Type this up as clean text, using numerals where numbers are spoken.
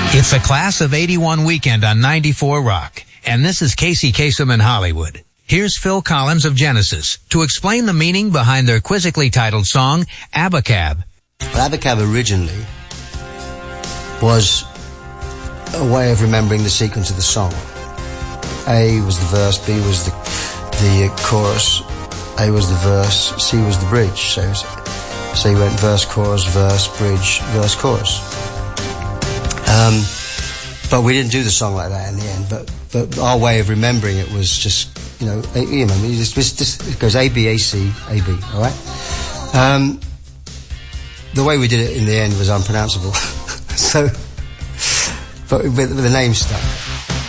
It's a Class of 81 weekend on 94 Rock, and this is Casey Kasem in Hollywood. Here's Phil Collins of Genesis to explain the meaning behind their quizzically titled song, Abacab. Well, Abacab originally was a way of remembering the sequence of the song. A was the verse, B was the chorus, A was the verse, C was the bridge. So you went verse, chorus, bridge, verse, chorus. But we didn't do the song like that in the end. But our way of remembering it was just, it goes A, B, A, C, A, B, all right? The way we did it in the end was unpronounceable. But with the name stuff.